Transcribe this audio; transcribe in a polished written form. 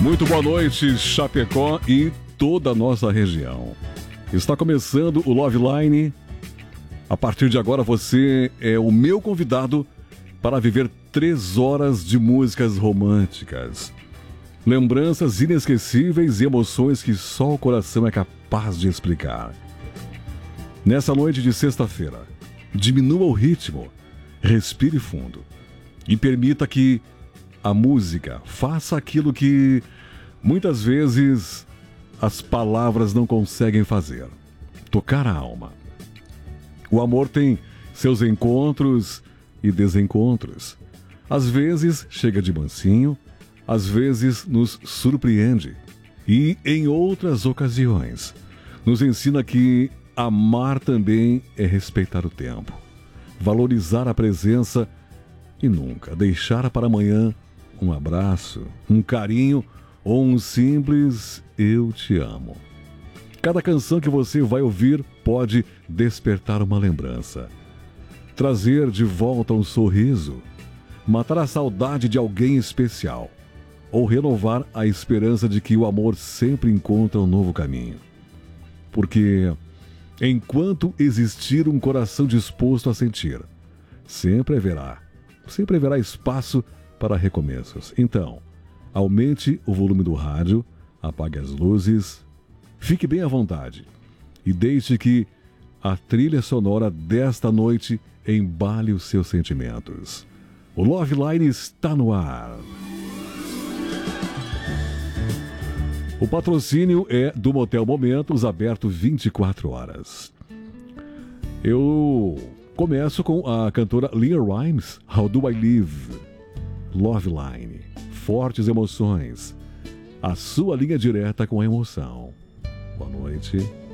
Muito boa noite, Chapecó e toda a nossa região. Está começando o Love Line. A partir de agora você é o meu convidado para viver 3 horas de músicas românticas. Lembranças inesquecíveis e emoções que só o coração é capaz de explicar. Nessa noite de sexta-feira, diminua o ritmo, respire fundo e permita que a música faça aquilo que muitas vezes as palavras não conseguem fazer: tocar a alma. O amor tem seus encontros e desencontros. Às vezes chega de mansinho, às vezes nos surpreende e, em outras ocasiões, nos ensina que amar também é respeitar o tempo, valorizar a presença e nunca deixar para amanhã um abraço, um carinho ou um simples "eu te amo". Cada canção que você vai ouvir pode despertar uma lembrança, trazer de volta um sorriso, matar a saudade de alguém especial ou renovar a esperança de que o amor sempre encontra um novo caminho. Porque enquanto existir um coração disposto a sentir, sempre haverá espaço para recomeços. Então, aumente o volume do rádio, apague as luzes, fique bem à vontade e deixe que a trilha sonora desta noite embale os seus sentimentos. O Love Line está no ar. O patrocínio é do Motel Momentos, aberto 24 horas. Eu começo com a cantora Leah Rimes, How Do I Live? Love Line, fortes emoções, a sua linha direta com a emoção. Boa noite.